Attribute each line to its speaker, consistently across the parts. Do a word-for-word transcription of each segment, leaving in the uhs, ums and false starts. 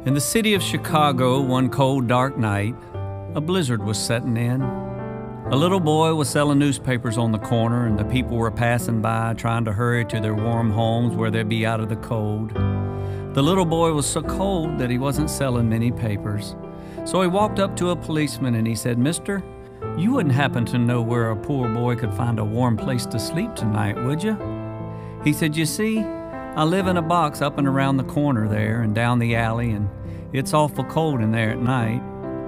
Speaker 1: In the city of Chicago, one cold, dark night, a blizzard was setting in. A little boy was selling newspapers on the corner, and the people were passing by trying to hurry to their warm homes where they'd be out of the cold. The little boy was so cold that he wasn't selling many papers. So he walked up to a policeman and he said, "Mister, you wouldn't happen to know where a poor boy could find a warm place to sleep tonight, would you?" He said, "You see, I live in a box up and around the corner there and down the alley, and it's awful cold in there at night.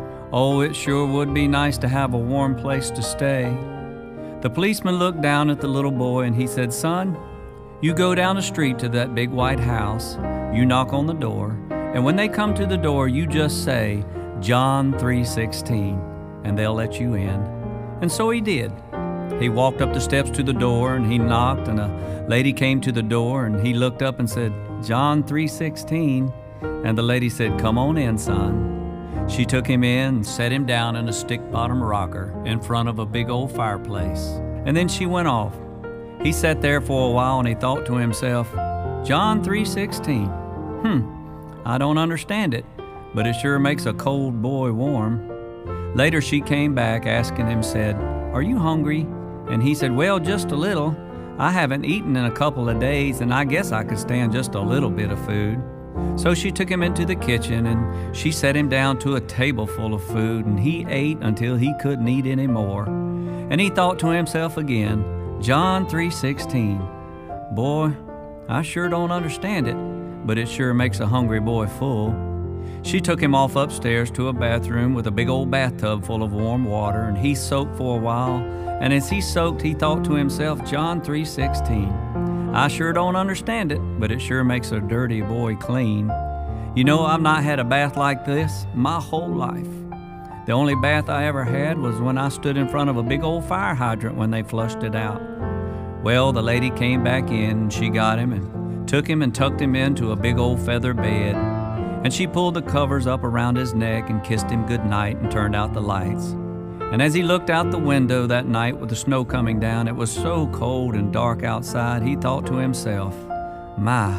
Speaker 1: Oh, it sure would be nice to have a warm place to stay." The policeman looked down at the little boy and he said, "Son, you go down the street to that big white house, you knock on the door, and when they come to the door, you just say, John three sixteen, and they'll let you in." And so he did. He walked up the steps to the door and he knocked, and a lady came to the door and he looked up and said, "John three sixteen, and the lady said, "Come on in, son." She took him in and set him down in a stick-bottom rocker in front of a big old fireplace. And then she went off. He sat there for a while and he thought to himself, John three sixteen, hmm, I don't understand it, but it sure makes a cold boy warm. Later she came back asking him, said, "Are you hungry?" And he said, "Well, just a little. I haven't eaten in a couple of days, and I guess I could stand just a little bit of food." So she took him into the kitchen and she set him down to a table full of food, and he ate until he couldn't eat any more. And he thought to himself again, John three sixteen, boy, I sure don't understand it, but it sure makes a hungry boy full. She took him off upstairs to a bathroom with a big old bathtub full of warm water, and he soaked for a while, and as he soaked he thought to himself, John three sixteen, I sure don't understand it, but it sure makes a dirty boy clean. You know, I've not had a bath like this my whole life. The only bath I ever had was when I stood in front of a big old fire hydrant when they flushed it out. Well, the lady came back in and she got him and took him and tucked him into a big old feather bed. And she pulled the covers up around his neck and kissed him good night and turned out the lights. And as he looked out the window that night with the snow coming down, it was so cold and dark outside, he thought to himself, my,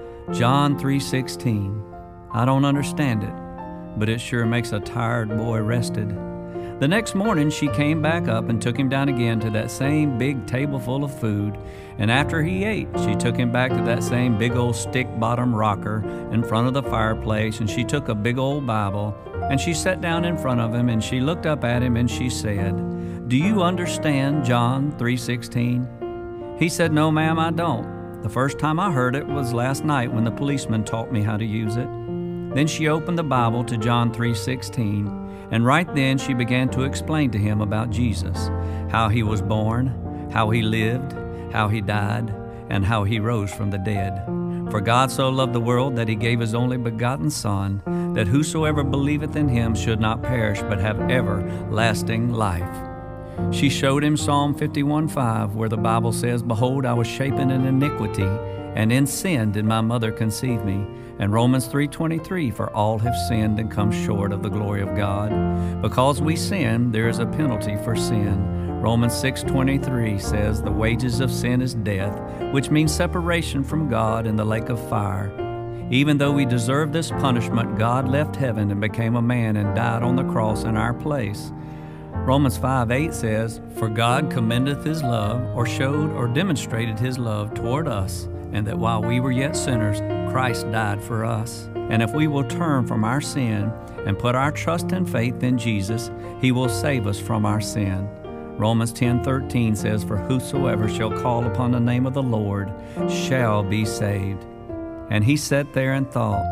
Speaker 1: John three sixteen, I don't understand it, but it sure makes a tired boy rested. The next morning she came back up and took him down again to that same big table full of food, and after he ate, she took him back to that same big old stick-bottom rocker in front of the fireplace, and she took a big old Bible, and she sat down in front of him, and she looked up at him, and she said, "Do you understand John three sixteen? He said, "No, ma'am, I don't. The first time I heard it was last night when the policeman taught me how to use it." Then she opened the Bible to John three sixteen, and right then she began to explain to him about Jesus, how he was born, how he lived, how he died, and how he rose from the dead. For God so loved the world that he gave his only begotten Son, that whosoever believeth in him should not perish but have everlasting life. She showed him Psalm fifty-one five, where the Bible says, "Behold, I was shapen in iniquity, and in sin did my mother conceive me." And Romans three twenty-three, "For all have sinned and come short of the glory of God." Because we sin, there is a penalty for sin. Romans six twenty-three says, "The wages of sin is death," which means separation from God in the lake of fire. Even though we deserve this punishment, God left heaven and became a man and died on the cross in our place. Romans five eight says, "For God commendeth his love," or showed or demonstrated his love toward us, and that while we were yet sinners, Christ died for us. And if we will turn from our sin and put our trust and faith in Jesus, he will save us from our sin. Romans ten thirteen says, "For whosoever shall call upon the name of the Lord shall be saved." And he sat there and thought,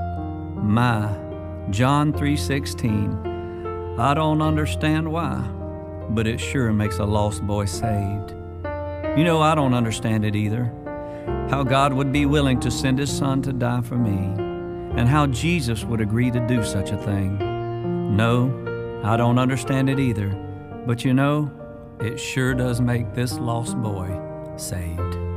Speaker 1: my, John three sixteen, I don't understand why, but it sure makes a lost boy saved. You know, I don't understand it either. How God would be willing to send his Son to die for me, and how Jesus would agree to do such a thing. No, I don't understand it either, but you know, it sure does make this lost boy saved.